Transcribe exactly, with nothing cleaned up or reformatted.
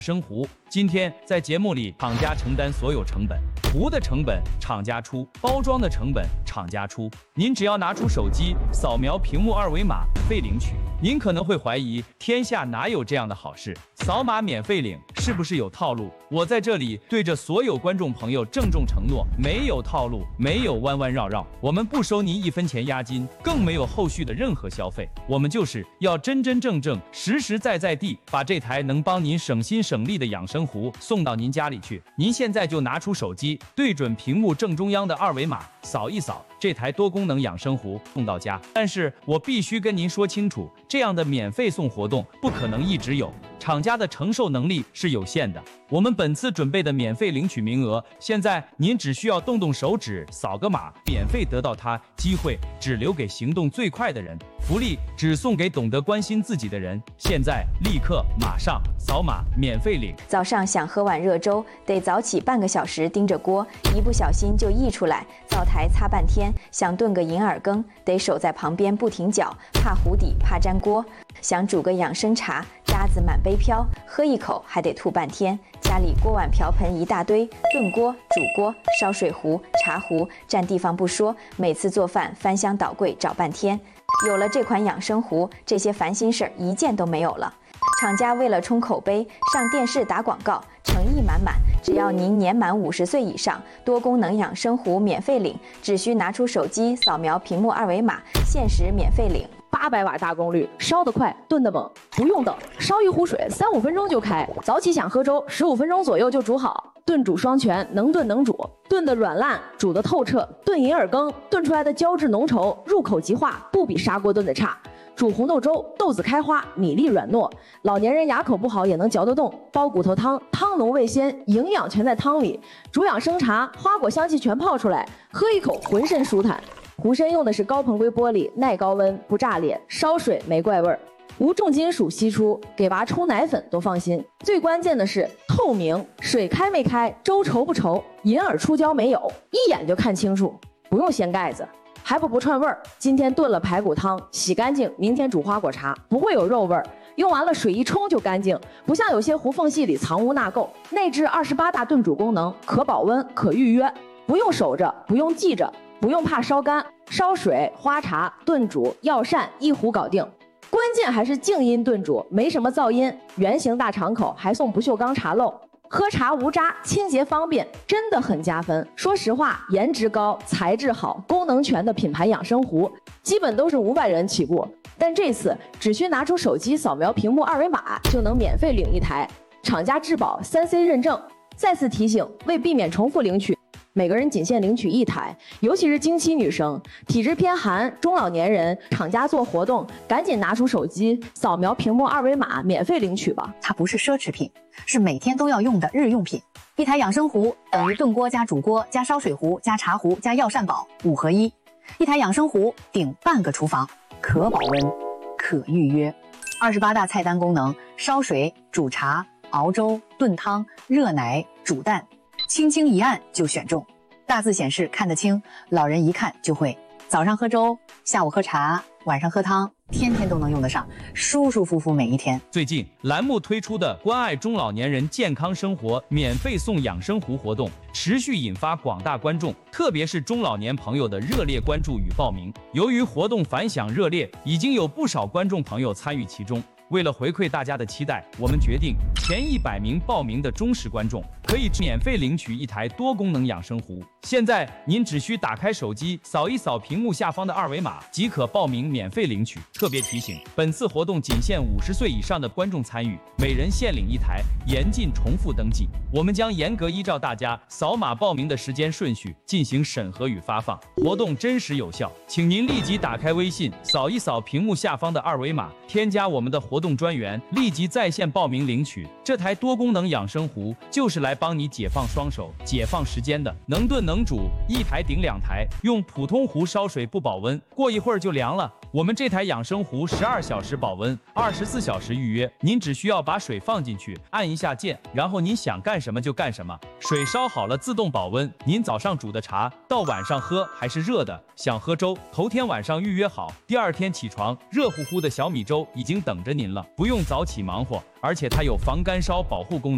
生壶，今天在节目里，厂家承担所有成本，壶的成本厂家出，包装的成本厂家出。您只要拿出手机，扫描屏幕二维码，免费领取。您可能会怀疑，天下哪有这样的好事？扫码免费领，是不是有套路？我在这里对着所有观众朋友郑重承诺，没有套路，没有弯弯绕绕，我们不收您一分钱押金，更没有后续的任何消费。我们就是要真真正正、实实在在地把这台能帮您省心省力的养生壶送到您家里去。您现在就拿出手机，对准屏幕正中央的二维码，扫一扫，这台多功能养生壶送到家。但是我必须跟您说清楚，这样的免费送活动不可能一直有，厂家的承受能力是有限的。我们本次准备的免费领取名额，现在您只需要动动手指，扫个码，免费得到它。机会只留给行动最快的人，福利只送给懂得关心自己的人。现在立刻马上扫码免费领。 早上想喝碗热粥，得早起半个小时盯着锅，一不小心就溢出来，灶台擦半天。想炖个银耳羹，得守在旁边不停搅，怕糊底，怕粘锅。想煮个养生茶，渣子满杯飘，喝一口还得吐半天。家里锅碗瓢盆一大堆，炖锅、煮锅、烧水壶、茶壶，占地方不说，每次做饭翻箱倒柜找半天。有了这款养生壶，这些烦心事儿一件都没有了。厂家为了冲口碑，上电视打广告，诚意满满。只要您年满五十岁以上，多功能养生壶免费领，只需拿出手机扫描屏幕二维码，限时免费领。 八百瓦大功率，烧得快，炖得猛，不用等，烧一壶水三五分钟就开。早起想喝粥，十五分钟左右就煮好。炖煮双全，能炖能煮，炖得软烂，煮得透彻。炖银耳羹，炖出来的胶质浓稠，入口即化，不比砂锅炖的差。煮红豆粥，豆子开花，米粒软糯，老年人牙口不好也能嚼得动。煲骨头汤，汤浓味鲜，营养全在汤里。煮养生茶，花果香气全泡出来，喝一口浑身舒坦。壶身用的是高硼硅玻璃，耐高温，不炸裂，烧水没怪味儿，无重金属析出，给娃冲奶粉都放心。最关键的是透明，水开没开，粥稠不稠，银耳出胶没有，一眼就看清楚，不用掀盖子。还不不串味儿，今天炖了排骨汤，洗干净，明天煮花果茶，不会有肉味儿。用完了水一冲就干净，不像有些壶缝隙里藏污纳垢。内置二十八大炖煮功能，可保温，可预约，不用守着，不用记着，不用怕烧干，烧水、花茶、炖煮、药膳一壶搞定。关键还是静音炖煮，没什么噪音，圆形大敞口，还送不锈钢茶漏。喝茶无渣，清洁方便，真的很加分。说实话，颜值高、材质好、功能全的品牌养生壶，基本都是五百元起步。但这次只需拿出手机扫描屏幕二维码，就能免费领一台，厂家质保三 C 认证。再次提醒，为避免重复领取，每个人仅限领取一台，尤其是经期女生、体质偏寒、中老年人，厂家做活动，赶紧拿出手机扫描屏幕二维码，免费领取吧。 它不是奢侈品，是每天都要用的日用品。一台养生壶等于炖锅加煮锅加烧水壶加茶壶加药膳宝五合一。一台养生壶顶半个厨房，可保温，可预约。二十八大菜单功能：烧水、煮茶、熬粥、炖汤、热奶、煮蛋。轻轻一按就选中，大字显示看得清，老人一看就会。早上喝粥，下午喝茶，晚上喝汤，天天都能用得上，舒舒服服每一天。 最近栏目推出的关爱中老年人健康生活免费送养生壶活动，持续引发广大观众，特别是中老年朋友的热烈关注与报名。由于活动反响热烈，已经有不少观众朋友参与其中。为了回馈大家的期待，我们决定前一百名报名的忠实观众可以免费领取一台多功能养生壶。现在您只需打开手机，扫一扫屏幕下方的二维码，即可报名免费领取。特别提醒，本次活动仅限五十岁以上的观众参与，每人限领一台，严禁重复登记。我们将严格依照大家扫码报名的时间顺序进行审核与发放，活动真实有效。请您立即打开微信，扫一扫屏幕下方的二维码，添加我们的活动专员，立即在线报名领取。这台多功能养生壶就是来帮你解放双手、解放时间的，能炖能煮，一台顶两台。用普通壶烧水不保温，过一会儿就凉了。我们这台养生壶十二小时保温，二十四小时预约。您只需要把水放进去，按一下键，然后您想干什么就干什么。水烧好了自动保温，您早上煮的茶到晚上喝还是热的。想喝粥，头天晚上预约好，第二天起床，热乎乎的小米粥已经等着您了，不用早起忙活，而且它有防干烧保护功能。